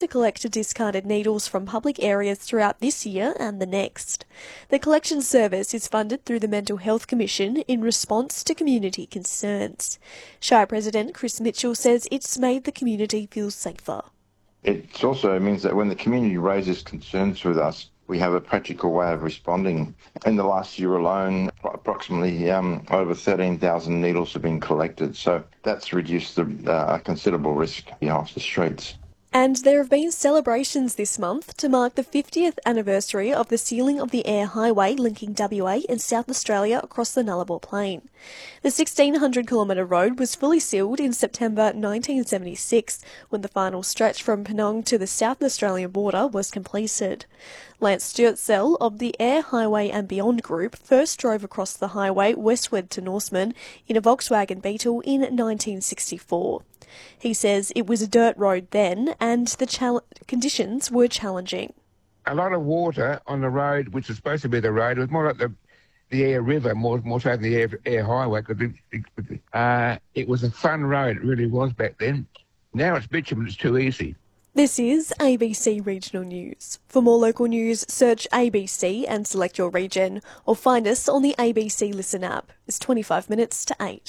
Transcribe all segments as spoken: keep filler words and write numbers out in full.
to collect discarded needles from public areas throughout this year and the next. The collection service is funded through the Mental Health Commission in response to community concerns. Shire President Chris Mitchell says it's made the community feel safer. It also means that when the community raises concerns with us, we have a practical way of responding. In the last year alone, approximately um, over thirteen thousand needles have been collected, so that's reduced the, uh, a considerable risk off the streets. And there have been celebrations this month to mark the fiftieth anniversary of the sealing of the Eyre Highway linking W A and South Australia across the Nullarbor Plain. The sixteen hundred kilometre road was fully sealed in September nineteen seventy-six, when the final stretch from Penong to the South Australian border was completed. Lance Stewart-Sell of the Eyre Highway and Beyond Group first drove across the highway westward to Norseman in a Volkswagen Beetle in nineteen sixty-four. He says it was a dirt road then and the chal- conditions were challenging. A lot of water on the road, which is supposed to be the road. It was more like the the Eyre River, more more so than the Eyre, Eyre Highway, because it, uh, it was a fun road, it really was back then. Now it's bitumen, it's too easy. This is A B C Regional News. For more local news, search A B C and select your region, or find us on the A B C Listen app. It's twenty-five minutes to eight.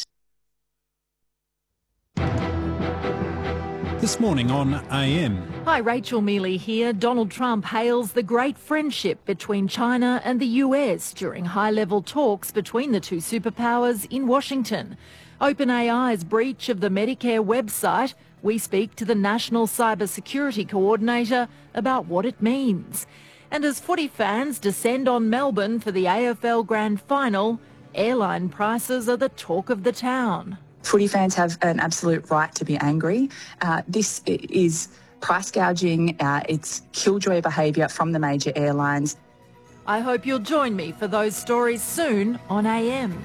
This morning on A M. Hi, Rachel Mealy here. Donald Trump hails the great friendship between China and the U S during high-level talks between the two superpowers in Washington. OpenAI's breach of the Medicare website. We speak to the National Cybersecurity Coordinator about what it means. And as footy fans descend on Melbourne for the A F L Grand Final, airline prices are the talk of the town. Footy fans have an absolute right to be angry. Uh, this is price gouging. Uh, it's killjoy behaviour from the major airlines. I hope you'll join me for those stories soon on A M.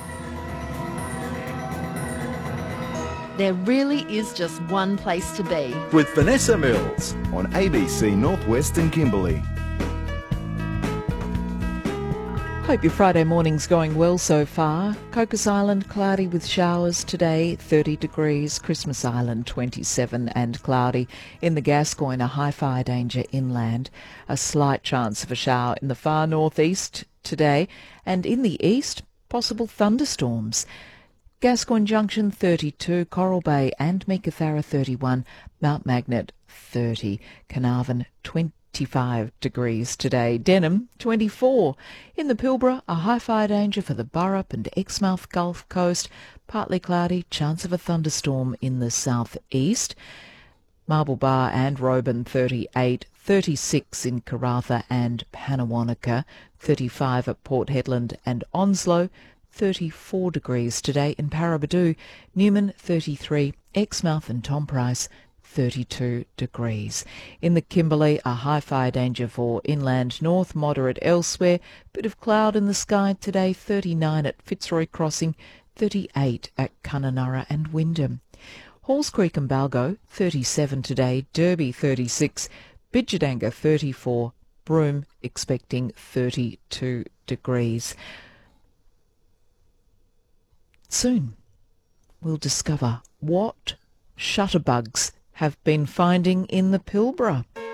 There really is just one place to be. With Vanessa Mills on A B C Northwest and Kimberley. Hope your Friday morning's going well so far. Cocos Island cloudy with showers today, thirty degrees. Christmas Island twenty-seven and cloudy. In the Gascoyne, a high fire danger inland. A slight chance of a shower in the far northeast today. And in the east, possible thunderstorms. Gascoyne Junction thirty-two, Coral Bay and Meekatharra thirty-one, Mount Magnet thirty, Carnarvon twenty-five degrees today, Denham twenty-four. In the Pilbara, a high fire danger for the Burrup and Exmouth Gulf Coast, partly cloudy, chance of a thunderstorm in the southeast. Marble Bar and Roban thirty-eight, thirty-six in Karratha and Pannawonica, thirty-five at Port Hedland and Onslow, thirty-four degrees today in Paraburdoo, Newman thirty-three, Exmouth and Tom Price thirty-two degrees. In the Kimberley, a high fire danger for inland north, moderate elsewhere, bit of cloud in the sky today, thirty-nine at Fitzroy Crossing, thirty-eight at Kununurra and Wyndham. Halls Creek and Balgo, thirty-seven today, Derby thirty-six, Bidjadanga thirty-four, Broome expecting thirty-two degrees. Soon we'll discover what shutterbugs have been finding in the Pilbara.